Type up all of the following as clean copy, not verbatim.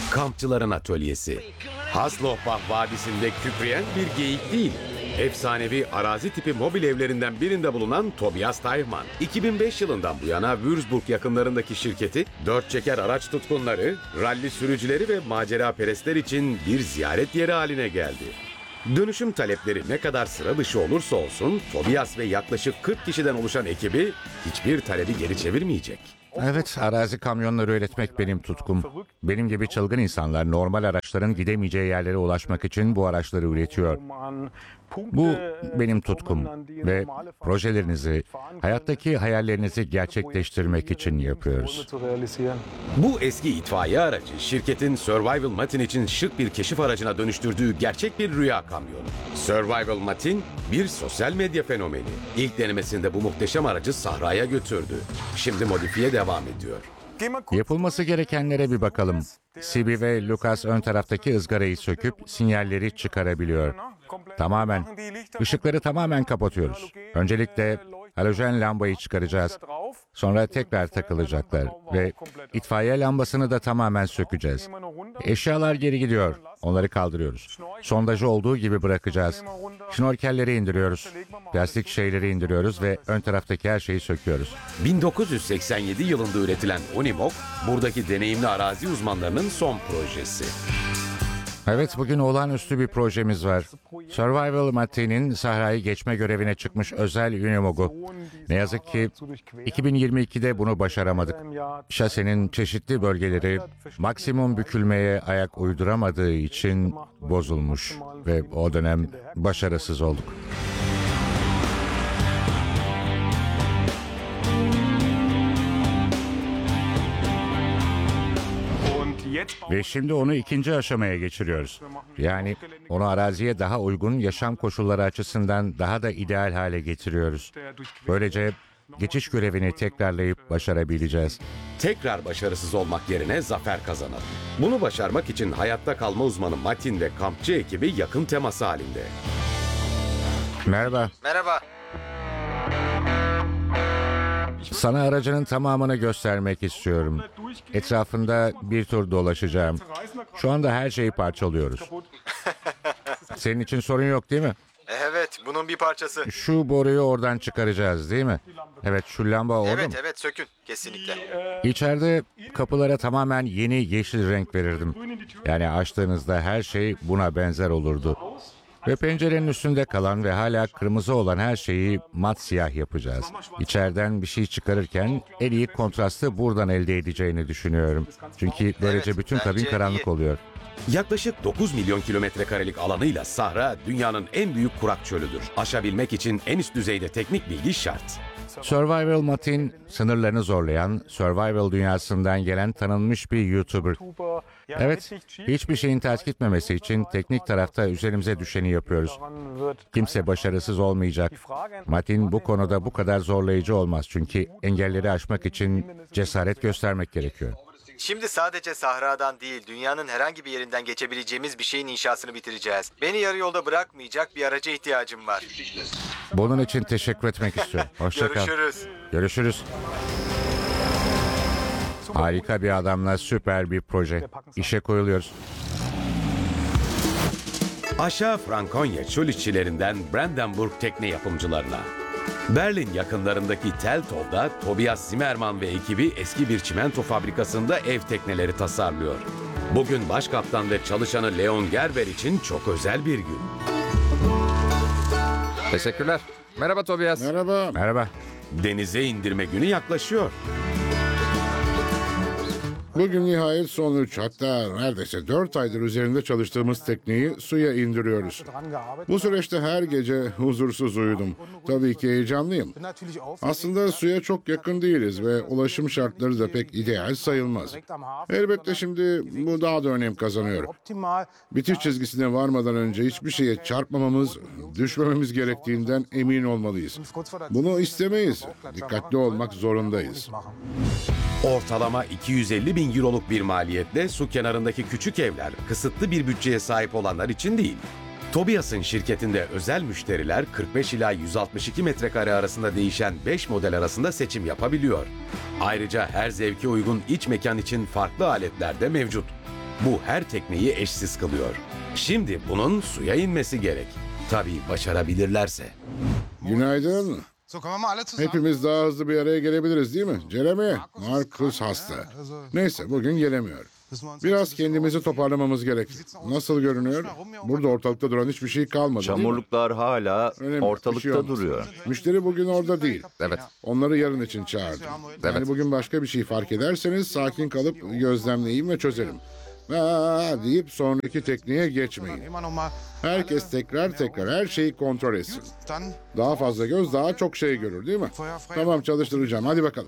Kampçıların atölyesi. Haslohbach Vadisi'nde kükreyen bir geyik değil. Efsanevi arazi tipi mobil evlerinden birinde bulunan Tobias Tayman. 2005 yılından bu yana Würzburg yakınlarındaki şirketi, dört çeker araç tutkunları, ralli sürücüleri ve macera perestler için bir ziyaret yeri haline geldi. Dönüşüm talepleri ne kadar sıra dışı olursa olsun, Tobias ve yaklaşık 40 kişiden oluşan ekibi hiçbir talebi geri çevirmeyecek. Evet, arazi kamyonları üretmek benim tutkum. Benim gibi çılgın insanlar normal araçların gidemeyeceği yerlere ulaşmak için bu araçları üretiyor. Bu benim tutkum ve projelerinizi, hayattaki hayallerinizi gerçekleştirmek için yapıyoruz. Bu eski itfaiye aracı şirketin Survival Matin için şık bir keşif aracına dönüştürdüğü gerçek bir rüya kamyonu. Survival Matin bir sosyal medya fenomeni. İlk denemesinde bu muhteşem aracı sahraya götürdü. Şimdi modifiye devam ediyor. Yapılması gerekenlere bir bakalım. Sibi ve Lucas ön taraftaki ızgarayı söküp sinyalleri çıkarabiliyor. Tamamen. Işıkları tamamen kapatıyoruz. Öncelikle halojen lambayı çıkaracağız. Sonra tekrar takılacaklar ve itfaiye lambasını da tamamen sökeceğiz. Eşyalar geri gidiyor. Onları kaldırıyoruz. Sondajı olduğu gibi bırakacağız. Şnorkelleri indiriyoruz. Plastik şeyleri indiriyoruz ve ön taraftaki her şeyi söküyoruz. 1987 yılında üretilen Unimog, buradaki deneyimli arazi uzmanlarının son projesi. Evet, bugün olağanüstü bir projemiz var. Survival Matin'in sahrayı geçme görevine çıkmış özel Unimog'u. Ne yazık ki 2022'de bunu başaramadık. Şasenin çeşitli bölgeleri maksimum bükülmeye ayak uyduramadığı için bozulmuş ve o dönem başarısız olduk. Ve şimdi onu ikinci aşamaya geçiriyoruz. Yani onu araziye daha uygun yaşam koşulları açısından daha da ideal hale getiriyoruz. Böylece geçiş görevini tekrarlayıp başarabileceğiz. Tekrar başarısız olmak yerine zafer kazanalım. Bunu başarmak için hayatta kalma uzmanı Matin ve kampçı ekibi yakın temas halinde. Merhaba. Merhaba. Sana aracının tamamını göstermek istiyorum. Etrafında bir tur dolaşacağım. Şu anda her şeyi parçalıyoruz. Senin için sorun yok değil mi? Evet, bunun bir parçası. Şu boruyu oradan çıkaracağız değil mi? Evet, şu lamba orada mı? Evet, sökün. Kesinlikle. İçeride kapılara tamamen yeni yeşil renk verirdim. Yani açtığınızda her şey buna benzer olurdu. Ve pencerenin üstünde kalan ve hala kırmızı olan her şeyi mat siyah yapacağız. İçeriden bir şey çıkarırken en iyi kontrastı buradan elde edeceğini düşünüyorum. Çünkü böylece bütün kabin bence karanlık iyi. oluyor. Yaklaşık 9 milyon kilometrekarelik alanıyla Sahra dünyanın en büyük kurak çölüdür. Aşabilmek için en üst düzeyde teknik bilgi şart. Survival Matin, sınırlarını zorlayan, survival dünyasından gelen tanınmış bir YouTuber. Evet, hiçbir şeyin ters gitmemesi için teknik tarafta üzerimize düşeni yapıyoruz. Kimse başarısız olmayacak. Matin bu konuda bu kadar zorlayıcı olmaz çünkü engelleri aşmak için cesaret göstermek gerekiyor. Şimdi sadece sahradan değil, dünyanın herhangi bir yerinden geçebileceğimiz bir şeyin inşasını bitireceğiz. Beni yarı yolda bırakmayacak bir araca ihtiyacım var. Bunun için teşekkür etmek istiyorum. Hoşça kal. Görüşürüz. Görüşürüz. Harika bir adamla süper bir proje. İşe koyuluyoruz. Aşağı Frankonya çöl işçilerinden Brandenburg tekne yapımcılarına. Berlin yakınlarındaki Teltow'da Tobias Zimmermann ve ekibi eski bir çimento fabrikasında ev tekneleri tasarlıyor. Bugün başkaptan ve çalışanı Leon Gerber için çok özel bir gün. Teşekkürler. Merhaba Tobias. Merhaba. Merhaba. Denize indirme günü yaklaşıyor. Bugün nihayet sonuç, hatta neredeyse 4 aydır üzerinde çalıştığımız tekneyi suya indiriyoruz. Bu süreçte her gece huzursuz uyudum. Tabii ki heyecanlıyım. Aslında suya çok yakın değiliz ve ulaşım şartları da pek ideal sayılmaz. Elbette şimdi bu daha da önem kazanıyor. Bitiş çizgisine varmadan önce hiçbir şeye çarpmamamız, düşmememiz gerektiğinden emin olmalıyız. Bunu istemeyiz. Dikkatli olmak zorundayız. Ortalama 250 bin euroluk bir maliyetle su kenarındaki küçük evler kısıtlı bir bütçeye sahip olanlar için değil. Tobias'ın şirketinde özel müşteriler 45 ila 162 metrekare arasında değişen 5 model arasında seçim yapabiliyor. Ayrıca her zevke uygun iç mekan için farklı aletler de mevcut. Bu her tekneyi eşsiz kılıyor. Şimdi bunun suya inmesi gerek. Tabii başarabilirlerse. Günaydın. Hepimiz daha hızlı bir araya gelebiliriz değil mi? Jeremy, Marcus hasta. Neyse bugün gelemiyor. Biraz kendimizi toparlamamız gerek. Nasıl görünüyor? Burada ortalıkta duran hiçbir şey kalmadı değil mi? Çamurluklar hala Önemli, bir şey ortalıkta olmaz. duruyor. Müşteri bugün orada değil. Evet. Onları yarın için çağırdım. Yani bugün başka bir şey fark ederseniz sakin kalıp gözlemleyin ve çözelim. Deyip sonraki tekniğe geçmeyin. Herkes tekrar her şeyi kontrol etsin. Daha fazla göz daha çok şey görür değil mi? Tamam çalıştıracağım hadi bakalım.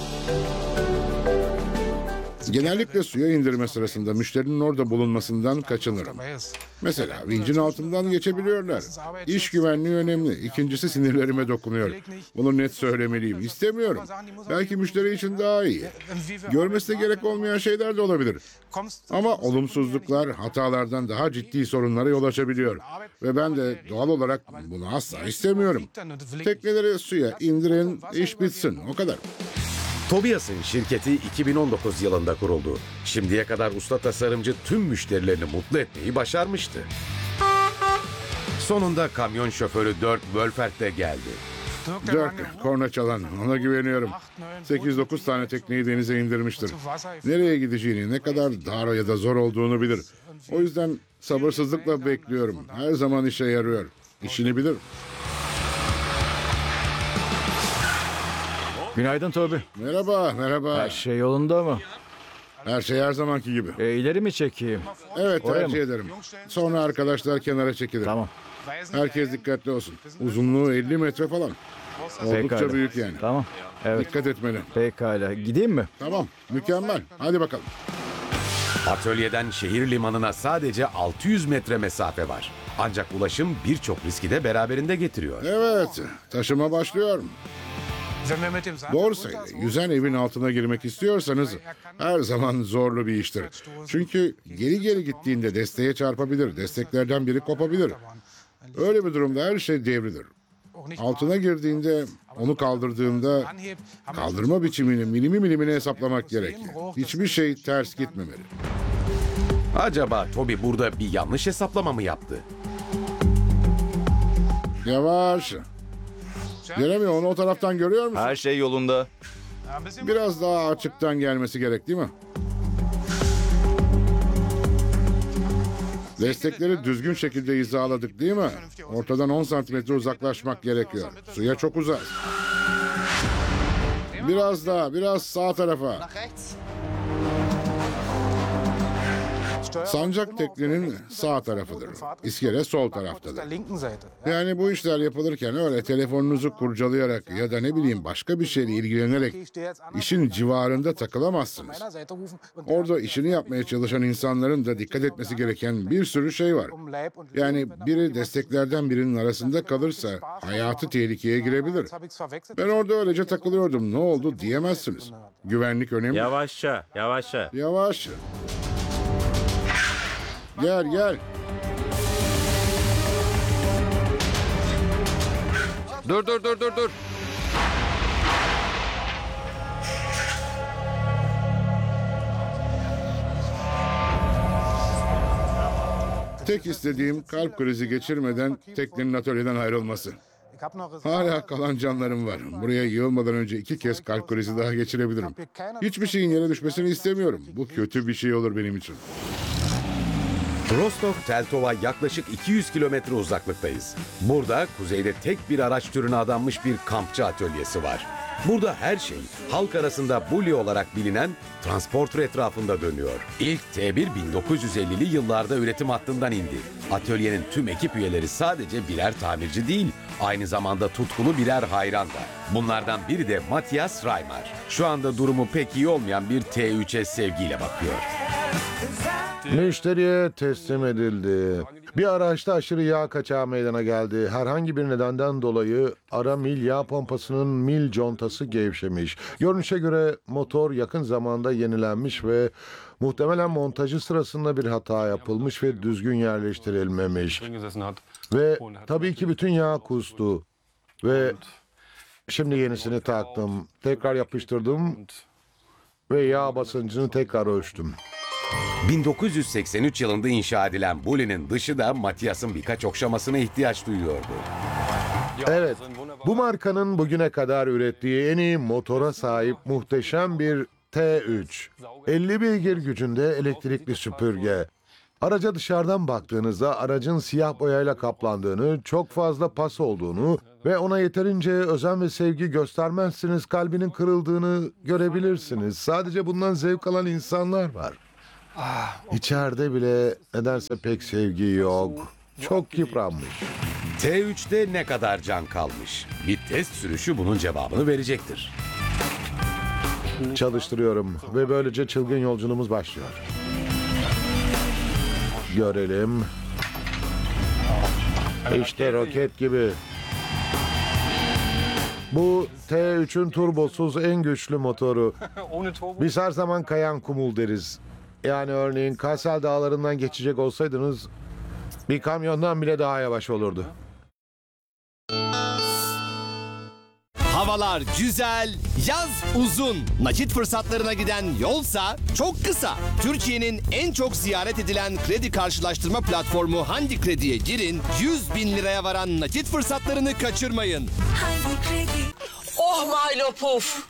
Genellikle suya indirme sırasında müşterinin orada bulunmasından kaçınırım. Mesela vincin altından geçebiliyorlar. İş güvenliği önemli. İkincisi sinirlerime dokunuyor. Bunu net söylemeliyim. İstemiyorum. Belki müşteri için daha iyi. Görmesine gerek olmayan şeyler de olabilir. Ama olumsuzluklar hatalardan daha ciddi sorunlara yol açabiliyor. Ve ben de doğal olarak bunu asla istemiyorum. Tekneleri suya indirin, iş bitsin. O kadar. Tobias'ın şirketi 2019 yılında kuruldu. Şimdiye kadar usta tasarımcı tüm müşterilerini mutlu etmeyi başarmıştı. Sonunda kamyon şoförü Dirk Wölfert de geldi. Dirk, korna çalan. Ona güveniyorum. 8-9 tane tekneyi denize indirmiştir. Nereye gideceğini, ne kadar dar ya da zor olduğunu bilir. O yüzden sabırsızlıkla bekliyorum. Her zaman işe yarıyor. İşini bilir. Günaydın Toby. Merhaba, merhaba. Her şey yolunda mı? Her şey her zamanki gibi. İleri mi çekeyim? Evet, Oraya tercih mı? ederim. Sonra arkadaşlar kenara çekilir. Tamam. Herkes dikkatli olsun. Uzunluğu 50 metre falan. Oldukça Pekala. büyük yani. Tamam. Evet. Dikkat etmeli. Pekala. Gideyim mi? Tamam, mükemmel. Hadi bakalım. Atölyeden şehir limanına sadece 600 metre mesafe var. Ancak ulaşım birçok riski de beraberinde getiriyor. Evet, taşıma başlıyor. Borsayla yüzen evin altına girmek istiyorsanız her zaman zorlu bir iştir. Çünkü geri gittiğinde desteğe çarpabilir, desteklerden biri kopabilir. Öyle bir durumda her şey devrilir. Altına girdiğinde, onu kaldırdığında kaldırma biçimini milimine hesaplamak gerekir. Hiçbir şey ters gitmemeli. Acaba Toby burada bir yanlış hesaplama mı yaptı? Yavaş. Jeremy onu o taraftan görüyor musun? Her şey yolunda. Biraz daha açıktan gelmesi gerek değil mi? Destekleri düzgün şekilde hizaladık değil mi? Ortadan 10 santimetre uzaklaşmak gerekiyor. Suya çok uzak. Biraz sağ tarafa. Sancak teknenin sağ tarafıdır. İskele sol taraftadır. Yani bu işler yapılırken öyle telefonunuzu kurcalayarak ya da ne bileyim başka bir şeyle ilgilenerek işin civarında takılamazsınız. Orada işini yapmaya çalışan insanların da dikkat etmesi gereken bir sürü şey var. Yani biri desteklerden birinin arasında kalırsa hayatı tehlikeye girebilir. Ben orada öylece takılıyordum. Ne oldu diyemezsiniz. Güvenlik önemli. Yavaşça. Yavaş. Gel. Dur. Tek istediğim kalp krizi geçirmeden teknenin atölyeden ayrılması. Hala kalan canlarım var. Buraya yığılmadan önce 2 kez kalp krizi daha geçirebilirim. Hiçbir şeyin yere düşmesini istemiyorum. Bu kötü bir şey olur benim için. Rostov-Teltov'a yaklaşık 200 kilometre uzaklıktayız. Burada kuzeyde tek bir araç türüne adanmış bir kampçı atölyesi var. Burada her şey halk arasında Bully olarak bilinen transporter etrafında dönüyor. İlk T1 1950'li yıllarda üretim hattından indi. Atölyenin tüm ekip üyeleri sadece birer tamirci değil, aynı zamanda tutkulu birer hayran da. Bunlardan biri de Matthias Reimer. Şu anda durumu pek iyi olmayan bir T3'e sevgiyle bakıyor. Müşteriye teslim edildi. Bir araçta aşırı yağ kaçağı meydana geldi. Herhangi bir nedenden dolayı ara mil yağ pompasının mil contası gevşemiş. Görünüşe göre motor yakın zamanda yenilenmiş ve muhtemelen montajı sırasında bir hata yapılmış ve düzgün yerleştirilmemiş. Ve tabii ki bütün yağ kustu. Ve şimdi yenisini taktım. Tekrar yapıştırdım ve yağ basıncını tekrar ölçtüm. 1983 yılında inşa edilen Bully'nin dışı da Matias'ın birkaç okşamasına ihtiyaç duyuyordu. Evet, bu markanın bugüne kadar ürettiği en iyi motora sahip muhteşem bir T3. 50 beygir gücünde elektrikli süpürge. Araca dışarıdan baktığınızda aracın siyah boyayla kaplandığını, çok fazla pas olduğunu ve ona yeterince özen ve sevgi göstermezseniz kalbinin kırıldığını görebilirsiniz. Sadece bundan zevk alan insanlar var. İçeride bile nedense pek sevgi yok. Çok yıpranmış. T3'te ne kadar can kalmış? Bir test sürüşü bunun cevabını verecektir. Çalıştırıyorum ve böylece çılgın yolculuğumuz başlıyor. Görelim. İşte roket gibi. Bu T3'ün turbosuz en güçlü motoru. Biz her zaman kayan kumul deriz. Yani örneğin Kassel Dağları'ndan geçecek olsaydınız bir kamyondan bile daha yavaş olurdu. Havalar güzel, yaz uzun. Nakit fırsatlarına giden yolsa çok kısa. Türkiye'nin en çok ziyaret edilen kredi karşılaştırma platformu Handi Kredi'ye girin. 100.000 liraya varan nakit fırsatlarını kaçırmayın. Oh Milo Puf.